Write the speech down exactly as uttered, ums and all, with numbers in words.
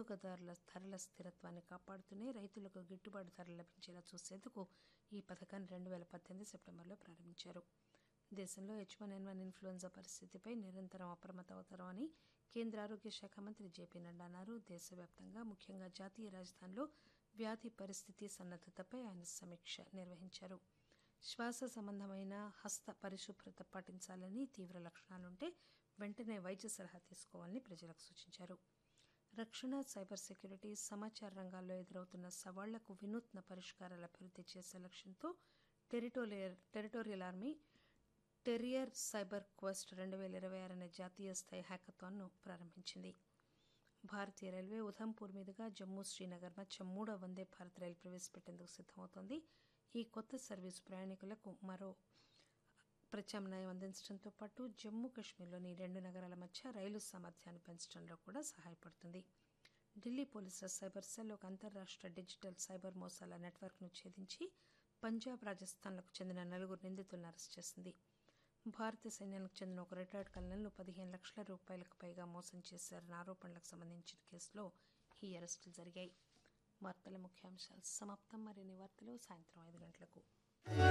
వినియోగదారుల ధరల స్థిరత్వాన్ని కాపాడుతూనే రైతులకు గిట్టుబాటు ధరలు లభించేలా చూసేందుకు ఈ పథకాన్ని రెండు వేల పద్దెనిమిది సెప్టెంబర్లో ప్రారంభించారు. దేశంలో హెచ్ వన్ ఎన్ వన్ ఇన్ఫ్లుయెంజా పరిస్థితిపై నిరంతరం అప్రమత్తమవుతామని కేంద్ర ఆరోగ్య శాఖ మంత్రి జేపీ నడ్డా అన్నారు. దేశవ్యాప్తంగా ముఖ్యంగా జాతీయ రాజధానిలో వ్యాధి పరిస్థితి సన్నద్దతపై ఆయన సమీక్ష నిర్వహించారు. శ్వాస సంబంధమైన హస్త పరిశుభ్రత పాటించాలని, తీవ్ర లక్షణాలుంటే వెంటనే వైద్య సలహా తీసుకోవాలని ప్రజలకు సూచించారు. రక్షణ, సైబర్ సెక్యూరిటీ, సమాచార రంగాల్లో ఎదురవుతున్న సవాళ్లకు వినూత్న పరిష్కారాలు అభివృద్ధి చేసే లక్ష్యంతో territorial territorial army terrier cyber quest రెండు వేల ఇరవై ఆరు అనే జాతీయ స్థాయి హ్యాకథాన్ను ప్రారంభించింది. భారతీయ రైల్వే ఉధంపూర్ మీదుగా జమ్మూ శ్రీనగర్ మధ్య మూడో వందే భారత్ రైలు ప్రవేశపెట్టేందుకు సిద్దమవుతోంది. ఈ కొత్త సర్వీసు ప్రయాణికులకు మరో ప్రత్యామ్నాయం అందించడంతో పాటు జమ్మూ కశ్మీర్లోని రెండు నగరాల మధ్య రైలు సామర్థ్యాన్ని పెంచడంలో కూడా సహాయపడుతుంది. ఢిల్లీ పోలీసుల సైబర్ సెల్ ఒక అంతర్రాష్ట్ర డిజిటల్ సైబర్ మోసాల నెట్వర్క్ను ఛేదించి పంజాబ్, రాజస్థాన్లకు చెందిన నలుగురు నిందితులను అరెస్ట్ చేసింది. భారత సైన్యానికి చెందిన ఒక రిటైర్డ్ కల్నల్ను పదిహేను లక్షల రూపాయలకు పైగా మోసం చేశారన్న ఆరోపణలకు సంబంధించిన కేసులో ఈ అరెస్టులు జరిగాయి. వార్తల ముఖ్యాంశాలు సమాప్తం. మరిన్ని వార్తలు సాయంత్రం ఐదు గంటలకు.